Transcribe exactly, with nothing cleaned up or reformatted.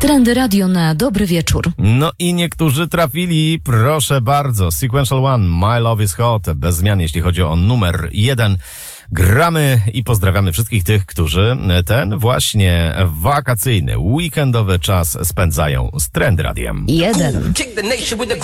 Trendy Radio na dobry wieczór. No i niektórzy trafili, proszę bardzo. Sequential One, My Love is Hot, bez zmian jeśli chodzi o numer jeden. Gramy i pozdrawiamy wszystkich tych, którzy ten właśnie wakacyjny, weekendowy czas spędzają z Trend Radiem. Jeden.